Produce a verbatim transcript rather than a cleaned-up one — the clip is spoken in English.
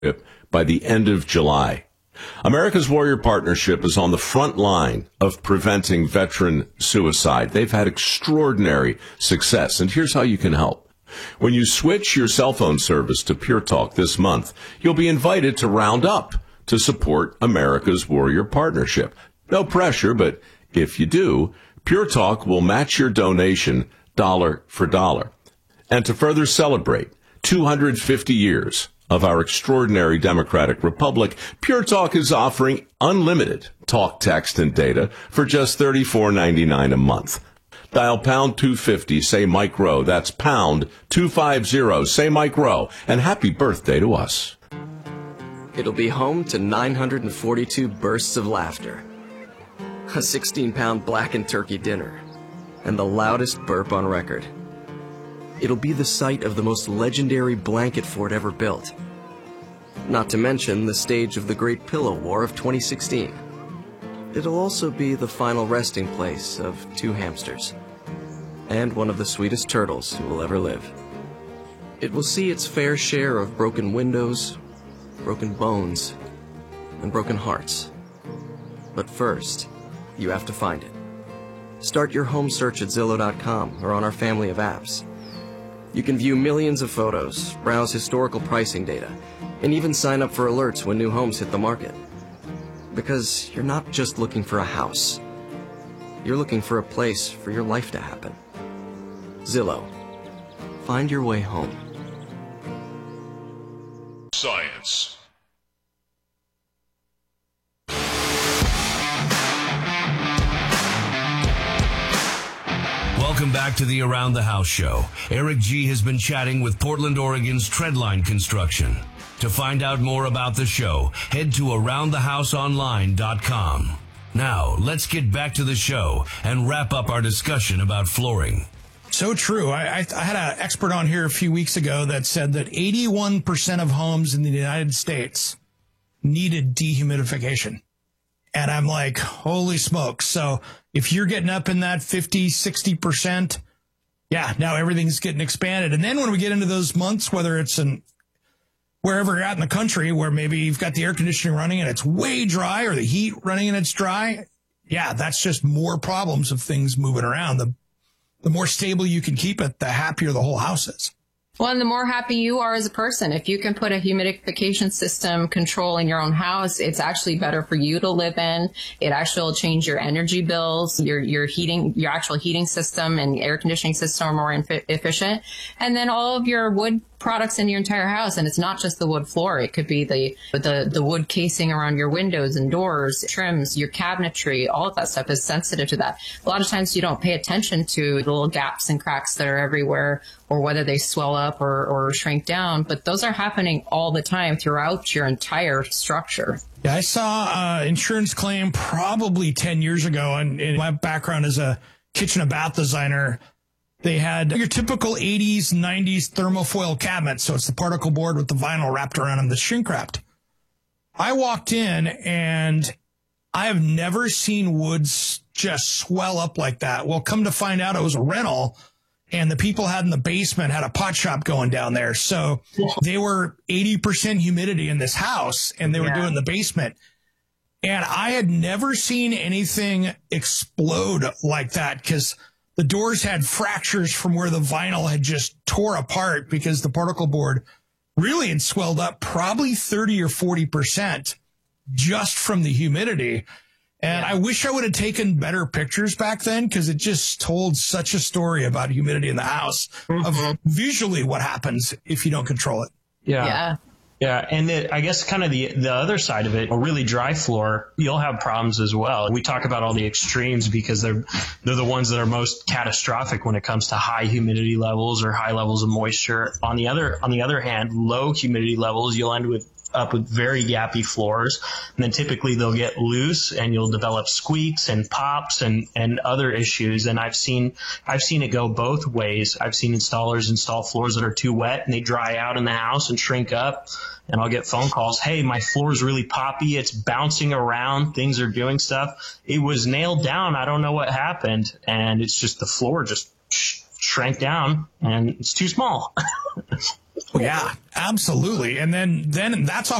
by the end of July. America's Warrior Partnership is on the front line of preventing veteran suicide. They've had extraordinary success, and here's how you can help. When you switch your cell phone service to Pure Talk this month, you'll be invited to round up to support America's Warrior Partnership. No pressure, but if you do, Pure Talk will match your donation dollar for dollar. And to further celebrate two hundred fifty years of our extraordinary democratic republic, Pure Talk is offering unlimited talk, text, and data for just thirty-four ninety-nine a month. Dial pound two fifty, say Mike Rowe. That's pound two fifty, say Mike Rowe. And happy birthday to us. It'll be home to nine hundred forty-two bursts of laughter, a sixteen-pound blackened turkey dinner, and the loudest burp on record. It'll be the site of the most legendary blanket fort ever built. Not to mention the stage of the Great Pillow War of twenty sixteen. It'll also be the final resting place of two hamsters, and one of the sweetest turtles who will ever live. It will see its fair share of broken windows, broken bones, and broken hearts. But first, you have to find it. Start your home search at Zillow dot com or on our family of apps. You can view millions of photos, browse historical pricing data, and even sign up for alerts when new homes hit the market. Because you're not just looking for a house. You're looking for a place for your life to happen. Zillow. Find your way home. Science. Welcome back to the Around the House show. Eric G. has been chatting with Portland, Oregon's Treadline Construction. To find out more about the show, head to around the house online dot com. Now, let's get back to the show and wrap up our discussion about flooring. So true. I, I, I had an expert on here a few weeks ago that said that eighty-one percent of homes in the United States needed dehumidification. And I'm like, holy smokes. So if you're getting up in that fifty, sixty percent, yeah, now everything's getting expanded. And then when we get into those months, whether it's in wherever you're at in the country where maybe you've got the air conditioning running and it's way dry, or the heat running and it's dry, yeah, that's just more problems of things moving around. The the more stable you can keep it, the happier the whole house is. Well, and the more happy you are as a person. If you can put a humidification system control in your own house, it's actually better for you to live in. It actually will change your energy bills, your your heating, your actual heating system and air conditioning system are more infi- efficient. And then all of your wood products in your entire house. And it's not just the wood floor. It could be the, the, the wood casing around your windows and doors, trims, your cabinetry, all of that stuff is sensitive to that. A lot of times you don't pay attention to the little gaps and cracks that are everywhere, or whether they swell up or, or shrink down. But those are happening all the time throughout your entire structure. Yeah, I saw an insurance claim probably ten years ago, and in my background as a kitchen and bath designer, they had your typical eighties, nineties thermofoil cabinet. So it's the particle board with the vinyl wrapped around them that's shrink wrapped. I walked in and I have never seen woods just swell up like that. Well, come to find out, it was a rental, and the people had in the basement had a pot shop going down there. So they were eighty percent humidity in this house, and they were yeah. doing the basement. And I had never seen anything explode like that, because the doors had fractures from where the vinyl had just tore apart because the particle board really had swelled up probably thirty or forty percent just from the humidity. And yeah. I wish I would have taken better pictures back then, because it just told such a story about humidity in the house, mm-hmm. of visually what happens if you don't control it. Yeah. Yeah. Yeah, and the, I guess kind of the the other side of it, a really dry floor, you'll have problems as well. We talk about all the extremes because they're they're the ones that are most catastrophic when it comes to high humidity levels or high levels of moisture. On the other on the other hand, low humidity levels, you'll end with up with very gappy floors, and then typically they'll get loose and you'll develop squeaks and pops and, and other issues. And I've seen, I've seen it go both ways. I've seen installers install floors that are too wet and they dry out in the house and shrink up. And I'll get phone calls. Hey, my floor is really poppy. It's bouncing around. Things are doing stuff. It was nailed down. I don't know what happened. And it's just the floor just sh- shrank down and it's too small. Yeah, absolutely. And then, then that's